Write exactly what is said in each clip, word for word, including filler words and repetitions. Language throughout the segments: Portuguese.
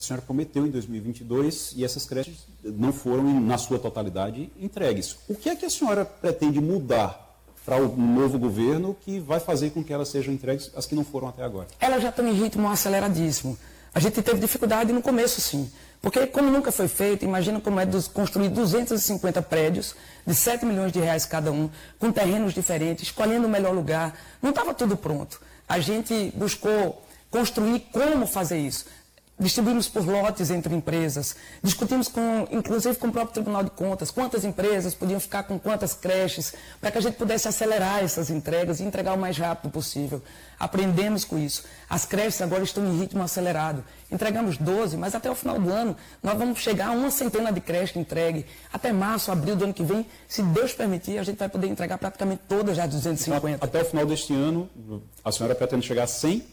A senhora prometeu em dois mil e vinte e dois e essas creches não foram, na sua totalidade, entregues. O que é que a senhora pretende mudar para o novo governo que vai fazer com que elas sejam entregues, as que não foram até agora? Elas já estão em ritmo aceleradíssimo. A gente teve dificuldade no começo, sim. Porque, como nunca foi feito, imagina como é dos, construir duzentos e cinquenta prédios de sete milhões de reais cada um, com terrenos diferentes, escolhendo o melhor lugar. Não estava tudo pronto. A gente buscou construir como fazer isso. Distribuímos por lotes entre empresas, discutimos com, inclusive com o próprio Tribunal de Contas, quantas empresas podiam ficar com quantas creches, para que a gente pudesse acelerar essas entregas e entregar o mais rápido possível. Aprendemos com isso. As creches agora estão em ritmo acelerado. Entregamos doze, mas até o final do ano nós vamos chegar a uma centena de creches entregue. Até março, abril do ano que vem, se Deus permitir, a gente vai poder entregar praticamente todas já duzentas e cinquenta. Até o final deste ano, a senhora pretende chegar a cem?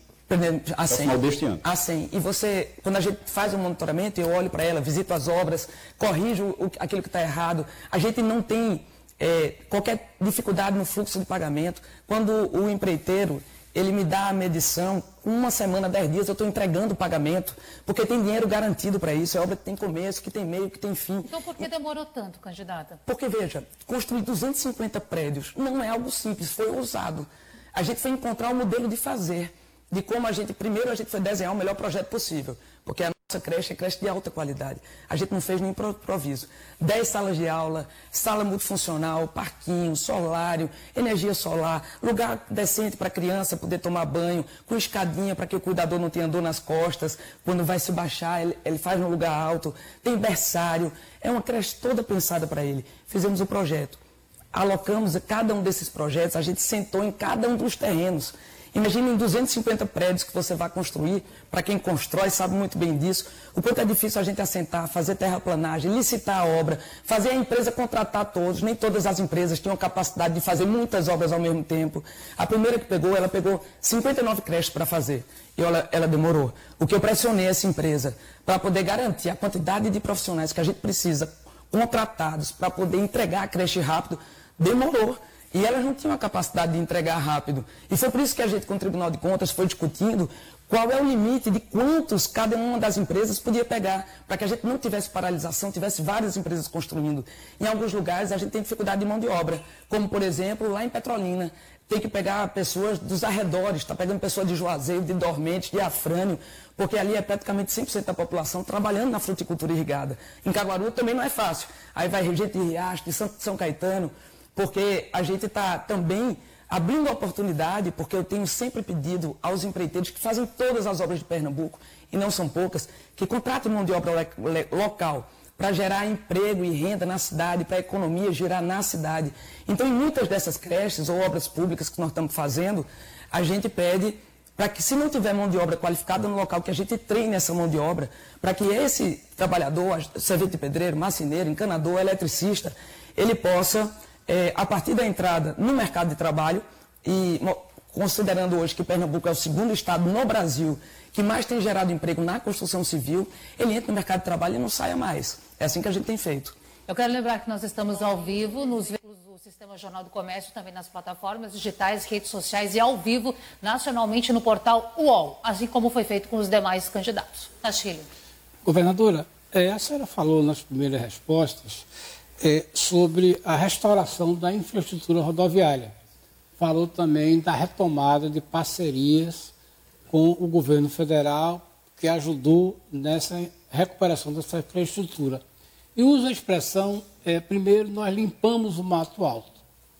A cem. Até o final deste ano. A cem. E você, quando a gente faz o monitoramento, eu olho para ela, visito as obras, corrijo o, aquilo que está errado. A gente não tem é, qualquer dificuldade no fluxo de pagamento. Quando o empreiteiro, ele me dá a medição, uma semana, dez dias, eu estou entregando o pagamento, porque tem dinheiro garantido para isso. É obra que tem começo, que tem meio, que tem fim. Então por que demorou tanto, candidata? Porque, veja, construir duzentos e cinquenta prédios não é algo simples, foi ousado. A gente foi encontrar um modelo de fazer. De como a gente, primeiro a gente foi desenhar o melhor projeto possível, porque a nossa creche é creche de alta qualidade. A gente não fez nem improviso. Dez salas de aula, sala multifuncional, parquinho, solário, energia solar, lugar decente para a criança poder tomar banho, com escadinha para que o cuidador não tenha dor nas costas, quando vai se baixar, ele, ele faz num lugar alto, tem berçário, é uma creche toda pensada para ele. Fizemos o projeto, alocamos cada um desses projetos, a gente sentou em cada um dos terrenos. Imagine em duzentos e cinquenta prédios que você vai construir, para quem constrói sabe muito bem disso, o quanto é difícil a gente assentar, fazer terraplanagem, licitar a obra, fazer a empresa contratar todos. Nem todas as empresas tinham capacidade de fazer muitas obras ao mesmo tempo. A primeira que pegou, ela pegou cinquenta e nove creches para fazer, e ela, ela demorou. O que eu pressionei essa empresa, para poder garantir a quantidade de profissionais que a gente precisa, contratados, para poder entregar a creche rápido, demorou. E elas não tinham a capacidade de entregar rápido. E foi por isso que a gente, com o Tribunal de Contas, foi discutindo qual é o limite de quantos cada uma das empresas podia pegar, para que a gente não tivesse paralisação, tivesse várias empresas construindo. Em alguns lugares a gente tem dificuldade de mão de obra, como por exemplo lá em Petrolina. Tem que pegar pessoas dos arredores, está pegando pessoas de Juazeiro, de Dormentes, de Afrânio, porque ali é praticamente cem por cento da população trabalhando na fruticultura irrigada. Em Caguaru também não é fácil. Aí vai gente de Riacho, de São Caetano, porque a gente está também abrindo a oportunidade, porque eu tenho sempre pedido aos empreiteiros que fazem todas as obras de Pernambuco, e não são poucas, que contratem mão de obra local para gerar emprego e renda na cidade, para a economia girar na cidade. Então, em muitas dessas creches ou obras públicas que nós estamos fazendo, a gente pede para que, se não tiver mão de obra qualificada no local, que a gente treine essa mão de obra, para que esse trabalhador, servente de pedreiro, marceneiro, encanador, eletricista, ele possa... É, a partir da entrada no mercado de trabalho, e considerando hoje que Pernambuco é o segundo estado no Brasil que mais tem gerado emprego na construção civil, ele entra no mercado de trabalho e não saia mais. É assim que a gente tem feito. Eu quero lembrar que nós estamos ao vivo nos veículos do Sistema Jornal do Comércio, também nas plataformas digitais, redes sociais e ao vivo, nacionalmente no portal U O L, assim como foi feito com os demais candidatos. Castilho. Governadora, é, a senhora falou nas primeiras respostas É, sobre a restauração da infraestrutura rodoviária. Falou também da retomada de parcerias com o governo federal, que ajudou nessa recuperação dessa infraestrutura. E usa a expressão, é, primeiro, nós limpamos o mato alto.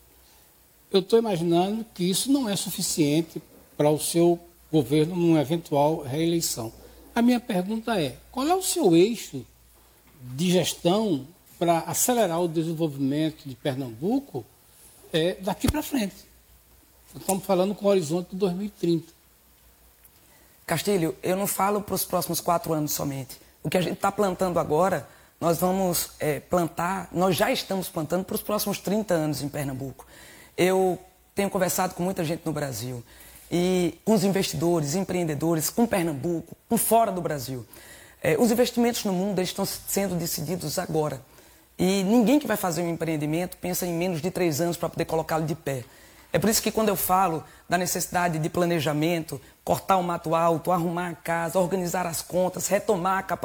Eu estou imaginando que isso não é suficiente para o seu governo numa eventual reeleição. A minha pergunta é, qual é o seu eixo de gestão para acelerar o desenvolvimento de Pernambuco é, daqui para frente? Estamos falando com o horizonte de dois mil e trinta. Castilho, eu não falo para os próximos quatro anos somente. O que a gente está plantando agora, nós vamos é, plantar, nós já estamos plantando para os próximos trinta anos em Pernambuco. Eu tenho conversado com muita gente no Brasil, e com os investidores, empreendedores, com Pernambuco, com fora do Brasil. É, os investimentos no mundo eles estão sendo decididos agora. E ninguém que vai fazer um empreendimento pensa em menos de três anos para poder colocá-lo de pé. É por isso que quando eu falo da necessidade de planejamento, cortar o mato alto, arrumar a casa, organizar as contas, retomar a capacidade